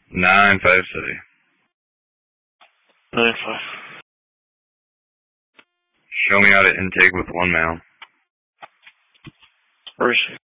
9-5 city. 9-5. Show me out at intake with 1 male. Where is she?